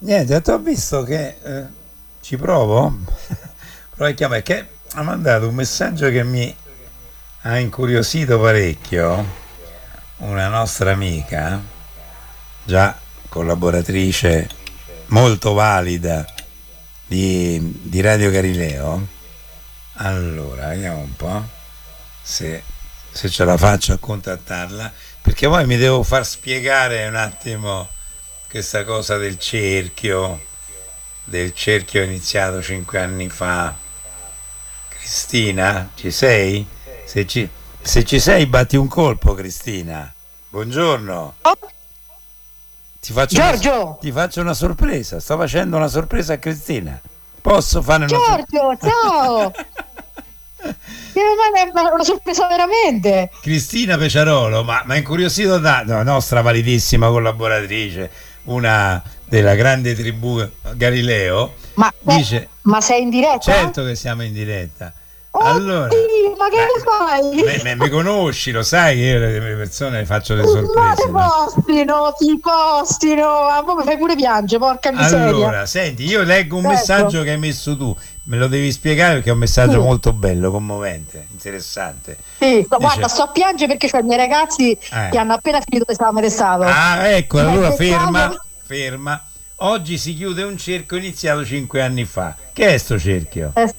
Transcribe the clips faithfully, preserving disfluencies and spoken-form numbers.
Niente, ti ho visto che eh, ci provo. Provo a chiamare, che ha mandato un messaggio che mi ha incuriosito parecchio. Una nostra amica, già collaboratrice molto valida di, di Radio Galileo. Allora, vediamo un po' se, se ce la faccio a contattarla, perché poi mi devo far spiegare un attimo questa cosa del cerchio, del cerchio iniziato cinque anni fa. Cristina, ci sei? Se ci, se ci sei, batti un colpo, Cristina. Buongiorno. Ti faccio Giorgio! Una, ti faccio una sorpresa. Sto facendo una sorpresa a Cristina. Posso fare una Giorgio, sorpresa? ciao! È una sorpresa veramente. Cristina Peciarolo, ma, ma incuriosito da no, nostra validissima collaboratrice, una della grande tribù Galileo, ma, dice: ma sei in diretta? Certo che siamo in diretta. Oddio, allora, ma che ne fai? Me, me, mi conosci, lo sai che io le, le persone faccio le Ma sorprese. ti postino, ti postino, ma poi mi fai pure piangere, porca miseria. Allora, senti, io leggo un ecco. messaggio che hai messo tu, me lo devi spiegare perché è un messaggio sì. molto bello, commovente, interessante. Sì, sto, Dice... guarda, sto a piangere perché c'ho i miei ragazzi eh. che hanno appena finito l'esame di Stato. Ah, ecco, allora ferma, ferma. Oggi si chiude un cerchio iniziato cinque anni fa. Che è sto cerchio? Eh.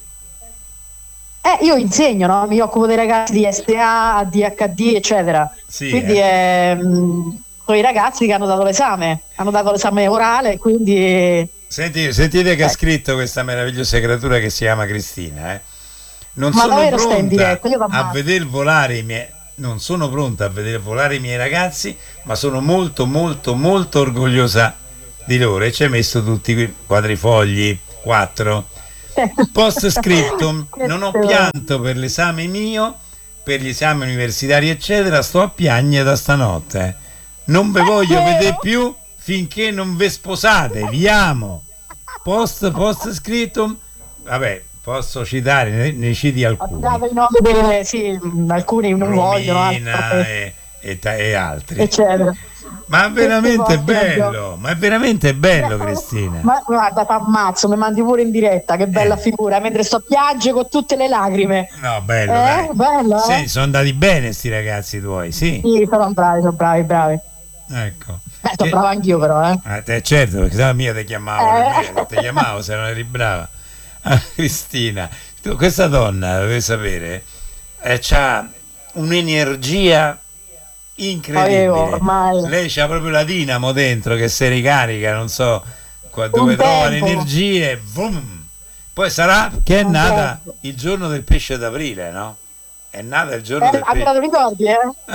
Eh, io insegno, no? Mi occupo dei ragazzi di S A, A D H D, eccetera. Sì, quindi eh. ehm, sono i ragazzi che hanno dato l'esame, hanno dato l'esame orale, quindi... Senti, sentite che eh. ha scritto questa meravigliosa creatura che si chiama Cristina, eh? Non Ma sono pronta in diretta, io a vedere volare i miei... Non sono pronta a vedere volare i miei ragazzi, ma sono molto, molto, molto orgogliosa di loro. E ci hai messo tutti i quadrifogli, quattro... Post scriptum, non ho pianto per l'esame mio, per gli esami universitari eccetera, sto a piangere da stanotte, non ve voglio vedere più finché non ve sposate, vi amo. Post, post scriptum, vabbè, posso citare, ne, ne citi alcuni. I nomi delle, sì, alcuni non vogliono, e, e, e altri eccetera. Ma è veramente bello, ma è veramente bello, Cristina. Ma guarda, t'ammazzo, mi mandi pure in diretta, che bella eh. figura, mentre sto a piangere con tutte le lacrime. No, bello, eh? bello sì, eh? sono andati bene sti ragazzi tuoi, sì. Sì, sono bravi, sono bravi, bravi. Ecco. Beh, sono brava anch'io però, eh. Ah, te, certo, perché se no mia ti chiamavo, eh. ti chiamavo se non eri brava. Ah, Cristina, tu, questa donna, dovete sapere, eh, c'ha un'energia incredibile. Ormai. Lei c'ha proprio la dinamo dentro che si ricarica, non so qua, dove trova le energie, boom. Poi sarà che è nata il giorno del pesce d'aprile, no? È nata il giorno eh, del pesce. Te lo ricordi,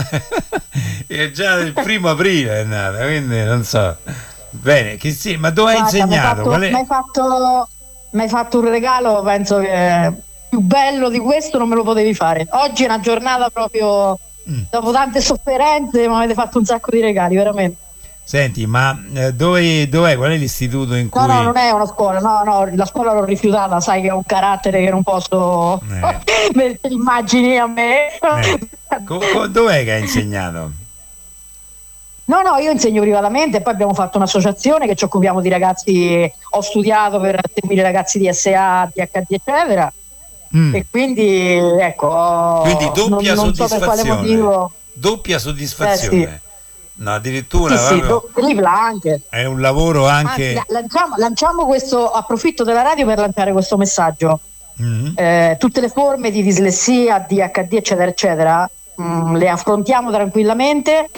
eh? È già del primo aprile è nata, quindi non so. Bene, che sì, ma dove hai insegnato? Mi hai fatto, fatto, fatto un regalo, penso che più bello di questo non me lo potevi fare. Oggi è una giornata proprio... Mm. Dopo tante sofferenze mi avete fatto un sacco di regali, veramente. Senti, ma eh, dove, dov'è? Qual è l'istituto in cui... No, no, non è una scuola, no, no, la scuola l'ho rifiutata, sai che ho un carattere che non posso eh. mettere immagini a me. Eh. Co- co- dov'è che hai insegnato? No, no, io insegno privatamente, poi abbiamo fatto un'associazione che ci occupiamo di ragazzi, ho studiato per seguire ragazzi di S A, A D H D, eccetera. Mm. E quindi ecco, quindi doppia non, non soddisfazione, so per quale motivo. Doppia soddisfazione. Eh, sì. No, addirittura sì, sì, anche. È un lavoro anche. Anzi, lanciamo, lanciamo questo, approfitto della radio per lanciare questo messaggio. Mm-hmm. Eh, tutte le forme di dislessia, D H D, eccetera, eccetera, mh, le affrontiamo tranquillamente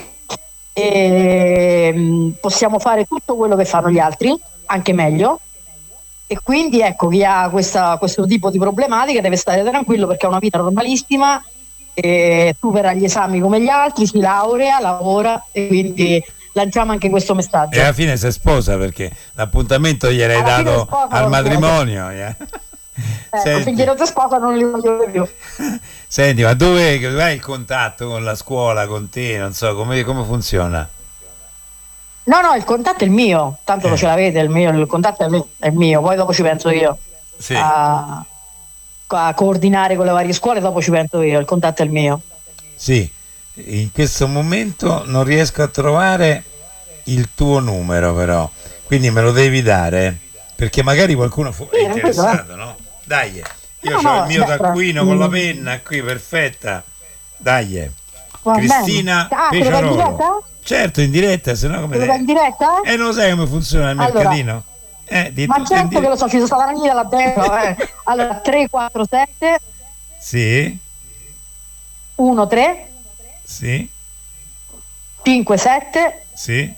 e mh, possiamo fare tutto quello che fanno gli altri, anche meglio. E quindi ecco, chi ha questa, questo tipo di problematica deve stare tranquillo perché ha una vita normalissima, e supera gli esami come gli altri, si laurea, lavora, e quindi lanciamo anche questo messaggio. E alla fine si sposa perché l'appuntamento gliel'hai dato al matrimonio. Yeah. Eh, finché non si sposa non li voglio più. Senti, ma dove, dove hai il contatto con la scuola, con te? Non so, come, come funziona? No, no, il contatto è il mio, tanto eh. lo ce l'avete, il mio, il contatto è il mio, poi dopo ci penso io sì. a, a coordinare con le varie scuole, dopo ci penso io, il contatto è il mio. Sì, in questo momento non riesco a trovare il tuo numero però, quindi me lo devi dare, perché magari qualcuno fu- è interessato, no? Dai, io No, ho no, il mio beh, taccuino con la mm, penna qui, perfetta. Dai, va bene. Cristina Ah, te lo dai in Peciarolo. diretta? Certo, in diretta, se no come Te lo dai in te... diretta? E non lo sai come funziona il Allora, mercatino? Eh, di ma tutto in certo che diretta. lo so, ci sono stata la mia là dentro. Eh. Allora, tre quattro sette Sì, uno tre sì, cinque sette sì.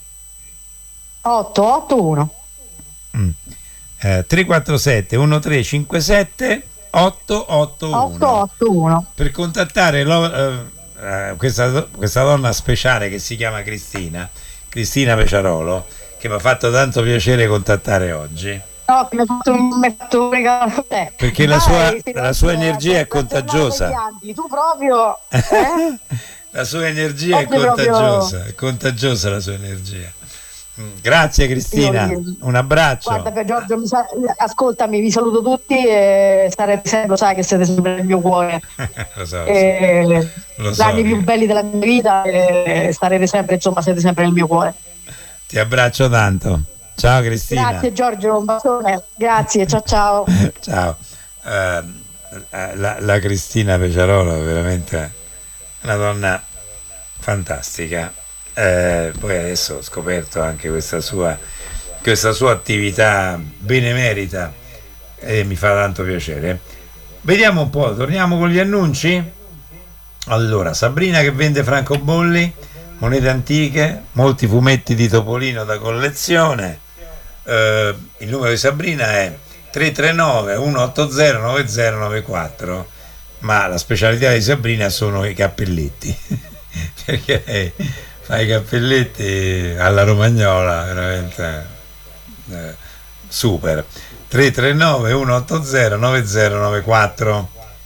otto otto uno. Mm. Eh, tre quattro sette uno tre cinque sette otto otto otto uno otto uno. per contattare lo- eh, eh, questa, questa donna speciale che si chiama Cristina Cristina Peciarolo, che mi ha fatto tanto piacere contattare oggi, No, mi ha fatto un, mi ha fatto un regalo. Eh, perché la sua, dai, sì, la sua oggi energia è la giornata dei contagiosa. pianti. Tu proprio, eh? La sua energia è Oggi proprio. contagiosa, è contagiosa la sua energia. Mm, grazie Io, Cristina, io- un abbraccio. guarda, per Giorgio, mi sa- ascoltami, vi saluto tutti e starete sempre, lo sai che siete sempre nel mio cuore. Lo so, lo so, E lo gli so anni più che- belli della mia vita e starete sempre, insomma, siete sempre nel mio cuore. ti abbraccio tanto. Ciao Cristina. Grazie Giorgio, un bacione, grazie, ciao ciao. Ciao. Eh, la, la Cristina Peciarolo è veramente una donna fantastica. Eh, poi adesso ho scoperto anche questa sua, questa sua attività benemerita e mi fa tanto piacere. Vediamo un po', torniamo con gli annunci. Allora, Sabrina che vende francobolli, monete antiche, molti fumetti di Topolino da collezione. Eh, il numero di Sabrina è tre tre nove uno otto zero nove zero nove quattro, ma la specialità di Sabrina sono i cappelletti perché lei fa i cappelletti alla romagnola, veramente eh, super. tre tre nove uno otto zero nove zero nove quattro.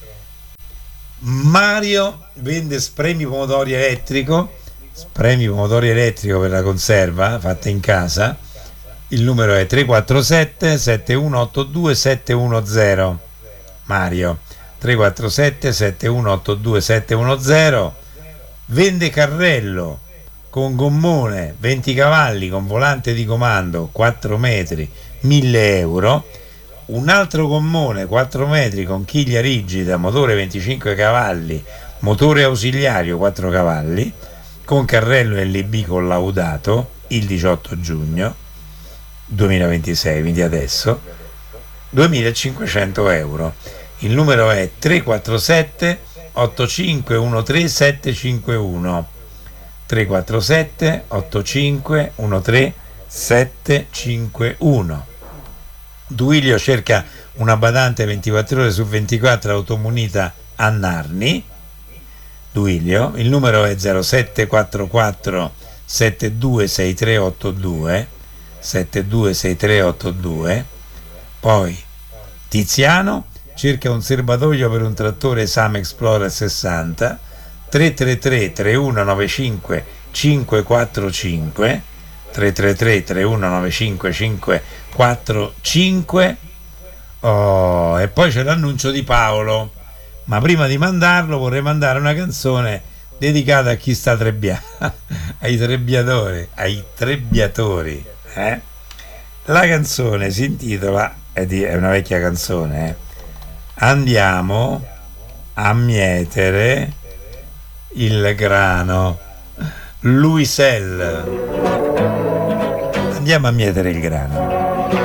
Mario vende spremi pomodori elettrico, spremi pomodori elettrico per la conserva fatta in casa. Il numero è tre quattro sette sette uno otto due sette uno zero. Mario tre quattro sette sette uno otto due sette uno zero. Vende carrello con gommone venti cavalli con volante di comando quattro metri, mille euro. Un altro gommone quattro metri con chiglia rigida, motore venticinque cavalli, motore ausiliario quattro cavalli, con carrello L B collaudato il diciotto giugno duemilaventisei, quindi adesso, duemilacinquecento euro. Il numero è tre quattro sette otto cinque uno tre sette cinque uno. tre quattro sette otto cinque uno tre sette cinque uno. Duilio cerca una badante ventiquattro ore su ventiquattro automunita a Narni. Duilio, il numero è zero sette quattro quattro sette due sei tre otto due sette due sei tre otto due. Poi Tiziano cerca un serbatoio per un trattore Sam Explorer sessanta. Tre tre tre tre uno nove cinque cinque quattro cinque. tre tre tre tre uno nove cinque cinque quattro cinque. Oh, e poi c'è l'annuncio di Paolo, ma prima di mandarlo vorrei mandare una canzone dedicata a chi sta trebbiando, ai trebbiatori, ai trebbiatori, eh? La canzone si intitola, è, di, è una vecchia canzone, eh? Andiamo a mietere il grano. Luisel, andiamo a mietere il grano.